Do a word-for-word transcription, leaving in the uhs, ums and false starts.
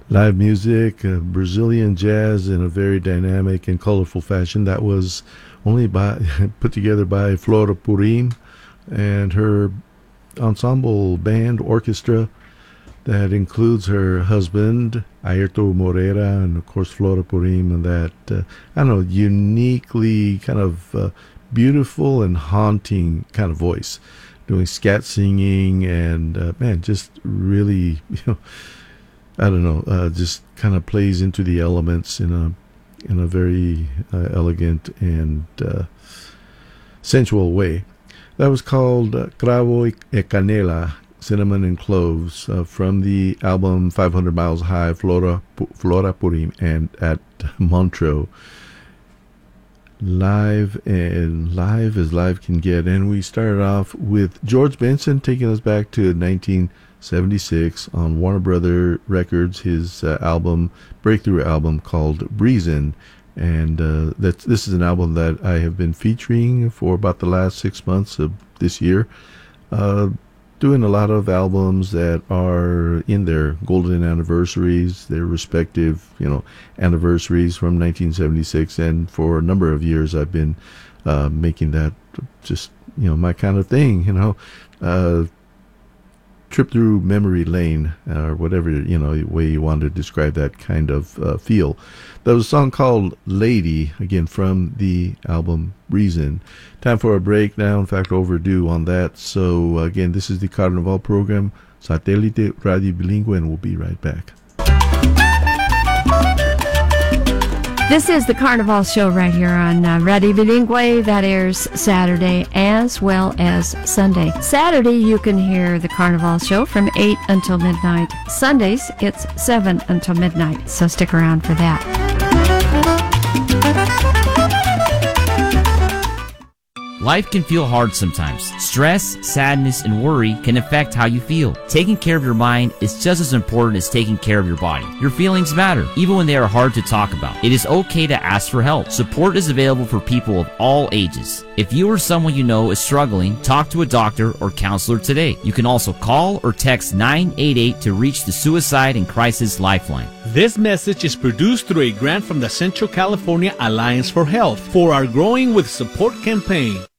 live music, uh, Brazilian jazz in a very dynamic and colorful fashion. That was only by put together by Flora Purim and her ensemble band orchestra that includes her husband, Ayrton Moreira, and of course Flora Purim, and that, uh, I don't know, uniquely kind of uh, beautiful and haunting kind of voice, doing scat singing, and uh, man, just really, you know, I don't know, uh, just kind of plays into the elements in a in a very uh, elegant and uh, sensual way. That was called uh, Cravo e Canela, Cinnamon and Cloves, uh, from the album five hundred Miles High, Flora, Flora Purim, and at Montreux. Live and live as live can get. And we started off with George Benson taking us back to nineteen seventy-six on Warner Brother Records, his uh, album, breakthrough album called Breezin'. And uh, that's, this is an album that I have been featuring for about the last six months of this year. Uh, doing a lot of albums that are in their golden anniversaries, their respective, you know, anniversaries from nineteen seventy-six. And for a number of years, I've been uh, making that just, you know, my kind of thing, you know, uh, trip through memory lane, or whatever, you know, way you want to describe that kind of uh, feel. There was a song called Lady, again from the album Reason. Time for a break now, in fact overdue on that. So again, this is the Carnival program, Satellite Radio Bilingüe, and we'll be right back. This is the Carnival Show right here on uh, Radio Bilingüe, that airs Saturday as well as Sunday. Saturday, you can hear the Carnival Show from eight until midnight. Sundays, it's seven until midnight, so stick around for that. Life can feel hard sometimes. Stress, sadness, and worry can affect how you feel. Taking care of your mind is just as important as taking care of your body. Your feelings matter, even when they are hard to talk about. It is okay to ask for help. Support is available for people of all ages. If you or someone you know is struggling, talk to a doctor or counselor today. You can also call or text nine eight eight to reach the Suicide and Crisis Lifeline. This message is produced through a grant from the Central California Alliance for Health for our Growing with Support campaign.